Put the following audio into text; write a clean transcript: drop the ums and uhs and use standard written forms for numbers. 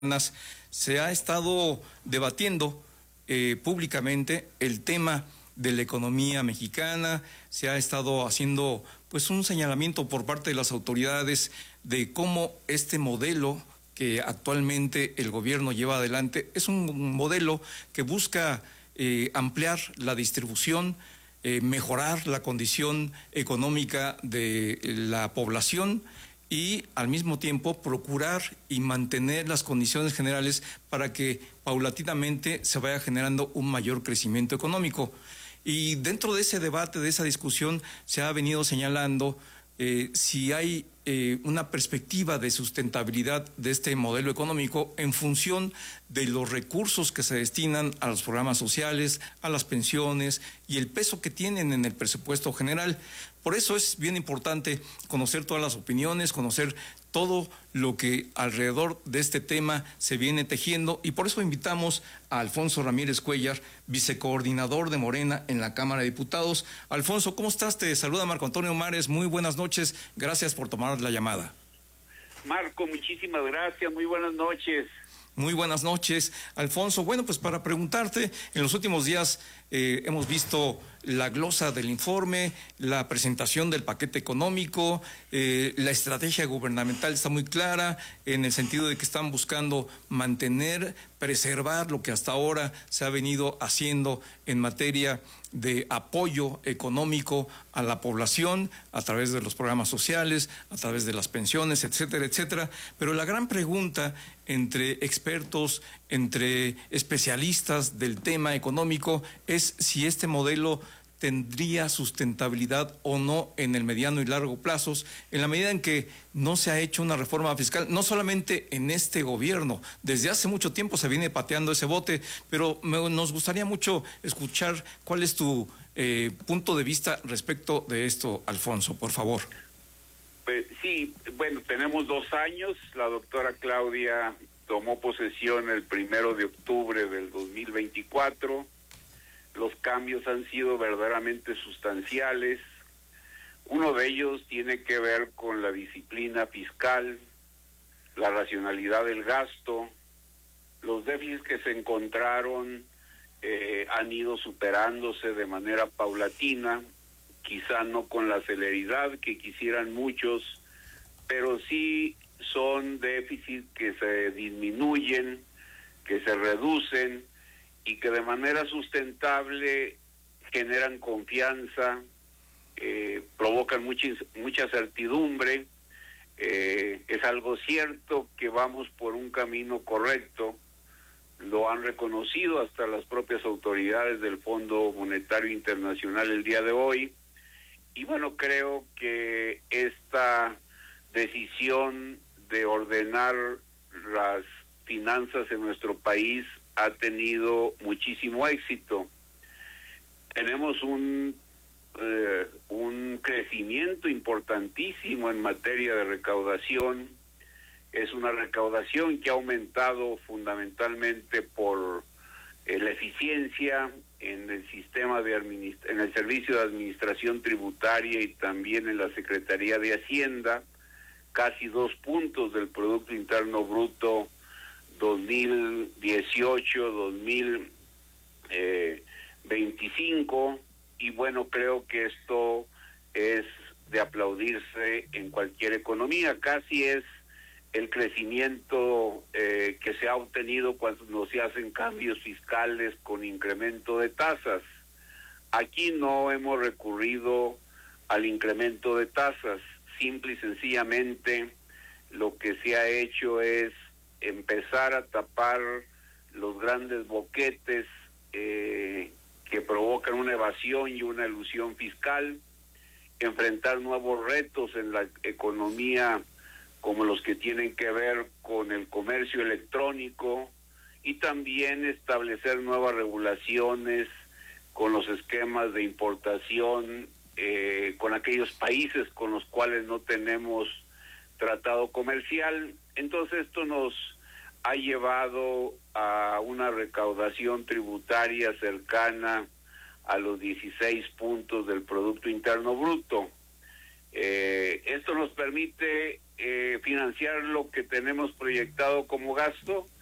se ha estado debatiendo públicamente el tema de la economía mexicana. Se ha estado haciendo pues un señalamiento por parte de las autoridades de cómo este modelo que actualmente el gobierno lleva adelante es un modelo que busca ampliar la distribución, mejorar la condición económica de la población y al mismo tiempo procurar y mantener las condiciones generales para que paulatinamente se vaya generando un mayor crecimiento económico. Y dentro de ese debate, de esa discusión, se ha venido señalando si hay una perspectiva de sustentabilidad de este modelo económico en función de los recursos que se destinan a los programas sociales, a las pensiones y el peso que tienen en el presupuesto general. Por eso es bien importante conocer todas las opiniones, conocer todo lo que alrededor de este tema se viene tejiendo, y por eso invitamos a Alfonso Ramírez Cuéllar, vicecoordinador de Morena en la Cámara de Diputados. Alfonso, ¿cómo estás? Te saluda Marco Antonio Mares, muy buenas noches, gracias por tomar la llamada. Marco, muchísimas gracias, muy buenas noches. Muy buenas noches, Alfonso. Bueno, pues para preguntarte, en los últimos días hemos visto la glosa del informe, la presentación del paquete económico, la estrategia gubernamental está muy clara en el sentido de que están buscando mantener, preservar lo que hasta ahora se ha venido haciendo en materia de apoyo económico a la población a través de los programas sociales, a través de las pensiones, etcétera, etcétera. Pero la gran pregunta entre expertos, entre especialistas del tema económico es si este modelo tendría sustentabilidad o no en el mediano y largo plazos, en la medida en que no se ha hecho una reforma fiscal, no solamente en este gobierno, desde hace mucho tiempo se viene pateando ese bote, pero nos gustaría mucho escuchar cuál es tu punto de vista respecto de esto, Alfonso, por favor. Pues sí, bueno, tenemos 2 años, la doctora Claudia tomó posesión el 1 de octubre del 2024, los cambios han sido verdaderamente sustanciales. Uno de ellos tiene que ver con la disciplina fiscal, la racionalidad del gasto. Los déficits que se encontraron han ido superándose de manera paulatina, quizá no con la celeridad que quisieran muchos, pero sí son déficits que se disminuyen, que se reducen y que de manera sustentable generan confianza, provocan mucha certidumbre. Es algo cierto que vamos por un camino correcto, lo han reconocido hasta las propias autoridades del Fondo Monetario Internacional el día de hoy, y bueno, creo que esta decisión de ordenar las finanzas en nuestro país ha tenido muchísimo éxito. Tenemos un crecimiento importantísimo en materia de recaudación. Es una recaudación que ha aumentado fundamentalmente por la eficiencia en el sistema en el Servicio de Administración Tributaria y también en la Secretaría de Hacienda, casi 2 puntos del Producto Interno Bruto 2018-2025, y bueno, creo que esto es de aplaudirse en cualquier economía. Casi es el crecimiento que se ha obtenido cuando se hacen cambios fiscales con incremento de tasas. Aquí no hemos recurrido al incremento de tasas, simple y sencillamente lo que se ha hecho es empezar a tapar los grandes boquetes que provocan una evasión y una elusión fiscal, enfrentar nuevos retos en la economía como los que tienen que ver con el comercio electrónico, y también establecer nuevas regulaciones con los esquemas de importación con aquellos países con los cuales no tenemos tratado comercial. Entonces esto nos ha llevado a una recaudación tributaria cercana a los 16 puntos del Producto Interno Bruto. Esto nos permite financiar lo que tenemos proyectado como gasto